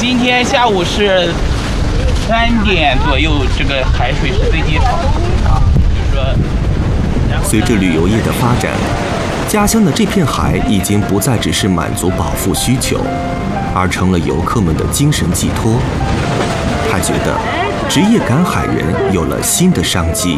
今天下午是3点左右，这个海水是最低潮啊，就是说， 随着旅游业的发展，家乡的这片海已经不再只是满足饱腹需求，而成了游客们的精神寄托。他觉得，职业赶海人有了新的商机。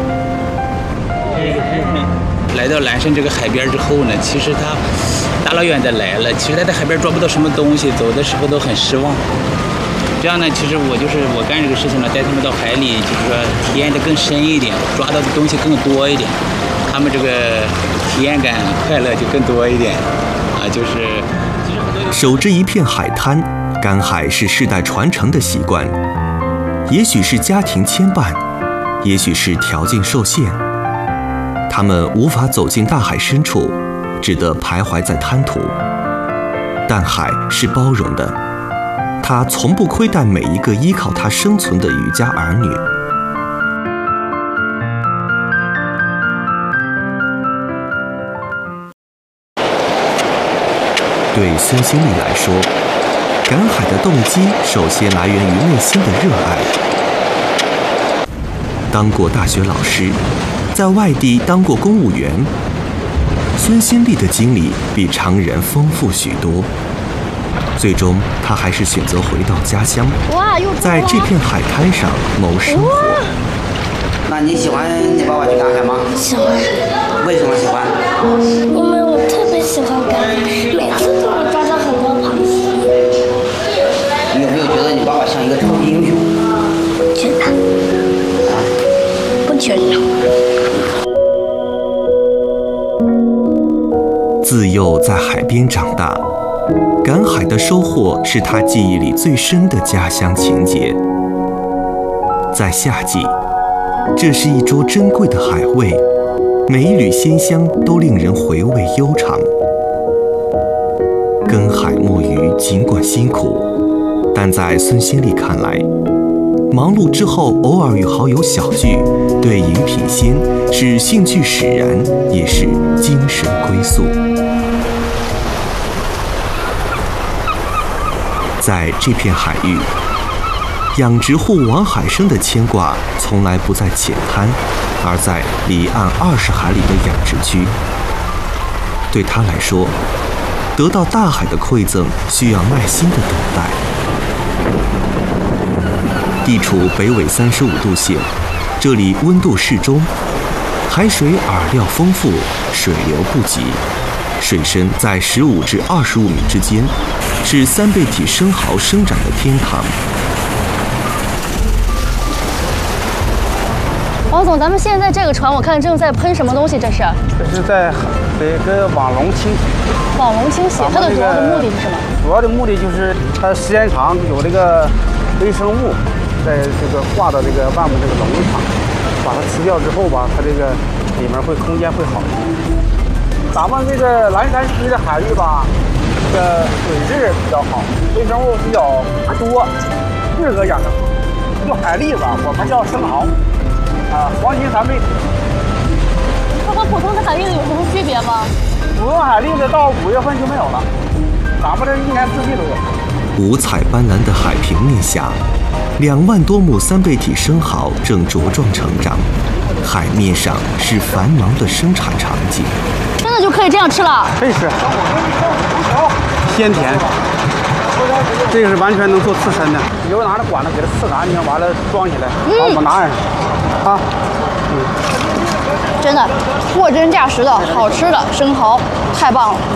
来到蓝山这个海边之后呢，其实他大老远的来了，其实他在海边抓不到什么东西，走的时候都很失望。这样呢，其实我干这个事情呢，带他们到海里，就是说体验的更深一点，抓到的东西更多一点，他们这个体验感、快乐就更多一点啊。就是守着一片海滩，赶海是世代传承的习惯，也许是家庭牵绊，也许是条件受限。他们无法走进大海深处，只得徘徊在滩涂。但海是包容的，它从不亏待每一个依靠它生存的渔家儿女。对孙兴利来说，赶海的动机首先来源于内心的热爱。当过大学老师，在外地当过公务员，孙兴利的经历比常人丰富许多。最终，他还是选择回到家乡，在这片海滩上谋生活。 那你喜欢你爸爸去赶海吗？ 喜欢。 为什么喜欢？ 因为我特别喜欢赶海，每次都能抓到很多螃蟹。 你有没有觉得你爸爸像一个超级英雄？ 觉得。不觉得。 自幼在海边长大，赶海的收获是他记忆里最深的家乡情节。在夏季，这是一桌珍贵的海味，每一缕鲜香都令人回味悠长。耕海摸鱼尽管辛苦，但在孙兴利看来，忙碌之后偶尔与好友小聚，对饮品鲜是兴趣使然，也是精神归宿。在这片海域，养殖户王海生的牵挂从来不在浅滩，而在离岸20海里的养殖区。对他来说，得到大海的馈赠需要耐心的等待。地处北纬35度线，这里温度适中，海水饵料丰富，水流不急，水深在15至25米之间，是三倍体生蚝生长的天堂。 王总，咱们现在这个船，我看正在喷什么东西？这是？ 这是在给网笼清洗。 网笼清洗，它的主要的目的是什么？ 主要的目的就是它时间长有这个微生物在这个挂到这个外面这个笼子上，把它吃掉之后吧，它这个里面空间会好一点。咱们这个蓝山区的海域吧，这个水质比较好，微生物比较多，适合养生。这个海蛎子我们叫生蚝，黄金3倍体。 它和普通的海蛎子有什么区别吗？ 普通海蛎子到5月份就没有了，咱们这一年四季都有。 五彩斑斓的海平面下，2万多亩3倍体生蚝正茁壮成长，海面上是繁忙的生产场景。 真的就可以这样吃了？ 可以吃，鲜甜。这个是完全能做刺身的，你就拿着管子给它刺干净，完了装起来，然后我们拿上啊。 真的货真价实的好吃的生蚝，太棒了。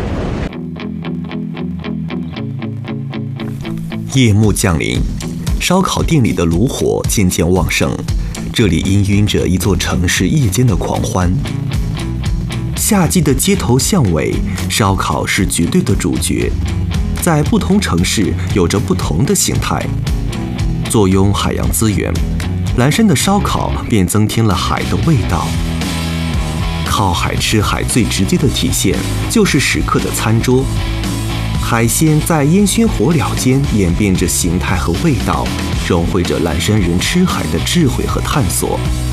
夜幕降临，烧烤店里的炉火渐渐旺盛，这里氤氲着一座城市夜间的狂欢。夏季的街头巷尾，烧烤是绝对的主角，在不同城市有着不同的形态。坐拥海洋资源，蓝山的烧烤便增添了海的味道。靠海吃海最直接的体现就是食客的餐桌，海鲜在烟熏火燎间演变着形态和味道，融汇着蓝山人吃海的智慧和探索。